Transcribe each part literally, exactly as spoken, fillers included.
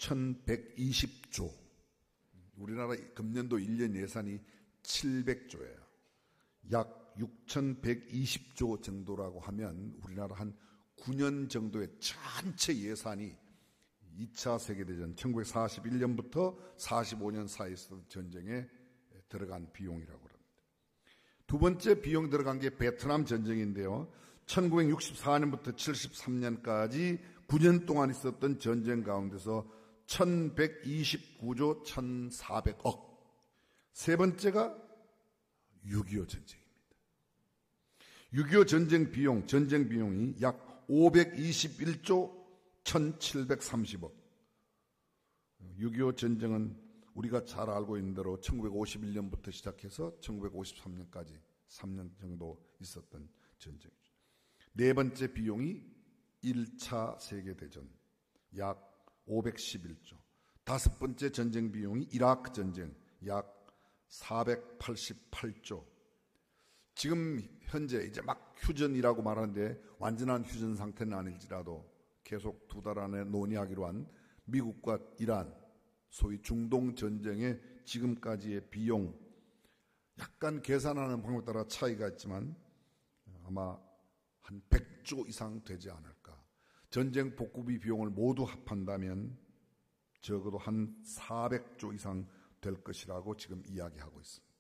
육천백이십조. 우리나라 금년도 일 년 예산이 칠백조예요. 약 육천백이십조 정도라고 하면 우리나라 한 구 년 정도의 전체 예산이 이 차 세계대전 천구백사십일 년부터 사십오 년 사이에 있었던 전쟁에 들어간 비용이라고 합니다. 두 번째 비용 들어간 게 베트남 전쟁인데요. 천구백육십사 년부터 칠십삼 년까지 구 년 동안 있었던 전쟁 가운데서 천백이십구조 천사백억. 세 번째가 육이오 전쟁입니다. 육이오 전쟁 비용, 전쟁 비용이 약 오백이십일조 천칠백삼십억. 육이오 전쟁은 우리가 잘 알고 있는 대로 천구백오십일 년부터 시작해서 천구백오십삼 년까지 삼 년 정도 있었던 전쟁이죠. 네 번째 비용이 일 차 세계대전 약 오백십일조. 다섯 번째 전쟁 비용이 이라크 전쟁 약 사백팔십팔조. 지금 현재 이제 막 휴전이라고 말하는데 완전한 휴전 상태는 아닐지라도 계속 두 달 안에 논의하기로 한 미국과 이란, 소위 중동 전쟁의 지금까지의 비용, 약간 계산하는 방법에 따라 차이가 있지만 아마 한 백조 이상 되지 않을까. 전쟁 복구비 비용을 모두 합한다면 적어도 한 사백조 이상 될 것이라고 지금 이야기하고 있습니다.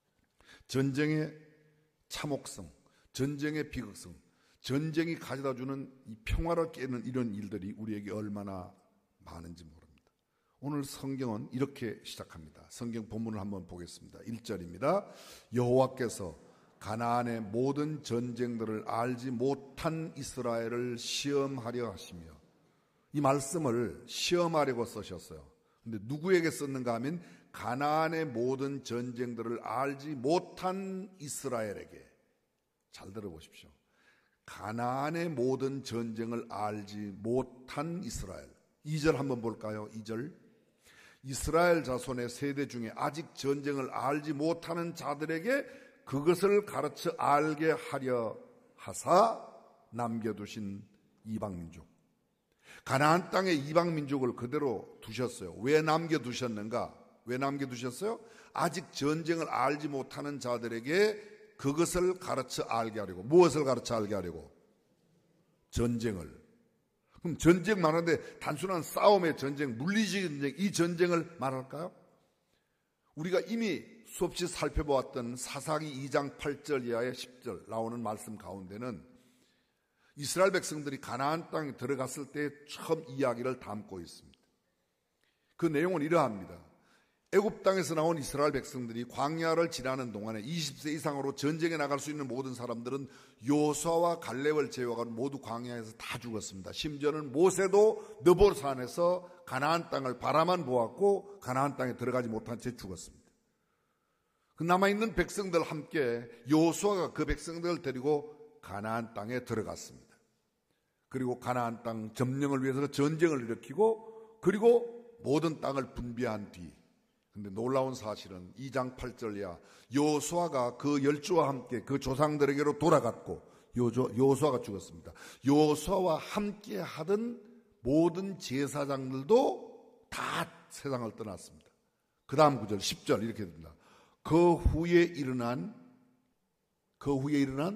전쟁의 참혹성, 전쟁의 비극성, 전쟁이 가져다주는 이 평화를 깨는 이런 일들이 우리에게 얼마나 많은지 모릅니다. 오늘 성경은 이렇게 시작합니다. 성경 본문을 한번 보겠습니다. 일 절입니다. 여호와께서 가나안의 모든 전쟁들을 알지 못한 이스라엘을 시험하려 하시며, 이 말씀을 시험하려고 쓰셨어요. 근데 누구에게 썼는가 하면 가나안의 모든 전쟁들을 알지 못한 이스라엘에게. 잘 들어보십시오. 가나안의 모든 전쟁을 알지 못한 이스라엘. 이 절 한번 볼까요? 이 절. 이스라엘 자손의 세대 중에 아직 전쟁을 알지 못하는 자들에게 그것을 가르쳐 알게 하려 하사 남겨두신 이방민족. 가나안 땅의 이방민족을 그대로 두셨어요. 왜 남겨두셨는가? 왜 남겨두셨어요? 아직 전쟁을 알지 못하는 자들에게 그것을 가르쳐 알게 하려고. 무엇을 가르쳐 알게 하려고? 전쟁을. 그럼 전쟁 말하는데 단순한 싸움의 전쟁, 물리적인 전쟁, 이 전쟁을 말할까요? 우리가 이미 수없이 살펴보았던 사사기 이 장 팔 절 이하의 십 절 나오는 말씀 가운데는 이스라엘 백성들이 가나안 땅에 들어갔을 때 처음 이야기를 담고 있습니다. 그 내용은 이러합니다. 애굽 땅에서 나온 이스라엘 백성들이 광야를 지나는 동안에 이십 세 이상으로 전쟁에 나갈 수 있는 모든 사람들은 요수아와 갈렙을 제외하고 모두 광야에서 다 죽었습니다. 심지어는 모세도 느보산에서 가나안 땅을 바라만 보았고 가나안 땅에 들어가지 못한 채 죽었습니다. 그 남아있는 백성들 함께 요수아가 그 백성들을 데리고 가나안 땅에 들어갔습니다. 그리고 가나안 땅 점령을 위해서 전쟁을 일으키고 그리고 모든 땅을 분배한 뒤, 근데 놀라운 사실은 이 장 팔 절 이하 요수아가 그 열조와 함께 그 조상들에게로 돌아갔고 요수아가 죽었습니다. 요수아와 함께 하던 모든 제사장들도 다 세상을 떠났습니다. 그 다음 구절 십 절 이렇게 됩니다. 그 후에 일어난 그 후에 일어난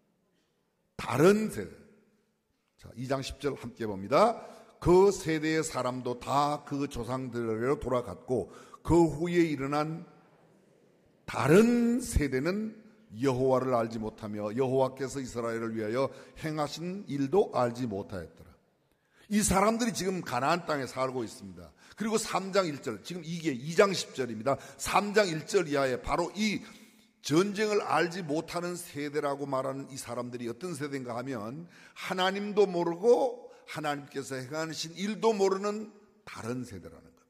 다른 세대. 자, 이 장 십 절 함께 봅니다. 그 세대의 사람도 다 그 조상들에게로 돌아갔고 그 후에 일어난 다른 세대는 여호와를 알지 못하며 여호와께서 이스라엘을 위하여 행하신 일도 알지 못하였더라. 이 사람들이 지금 가나안 땅에 살고 있습니다. 그리고 삼 장 일 절, 지금 이게 이 장 십 절입니다. 삼 장 일 절 이하에 바로 이 전쟁을 알지 못하는 세대라고 말하는 이 사람들이 어떤 세대인가 하면 하나님도 모르고 하나님께서 행하신 일도 모르는 다른 세대라는 겁니다.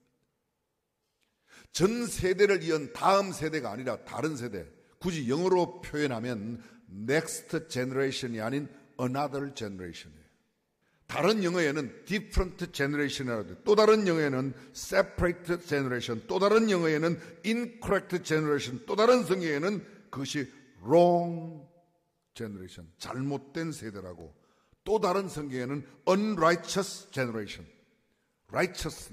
전 세대를 이은 다음 세대가 아니라 다른 세대. 굳이 영어로 표현하면 next generation이 아닌 another generation이에요. 다른 영어에는 different generation이라고 해요. 또 다른 영어에는 separate generation, 또 다른 영어에는 incorrect generation, 또 다른 성경에는 그것이 wrong generation, 잘못된 세대라고, 또 다른 성경에는 unrighteous generation, righteous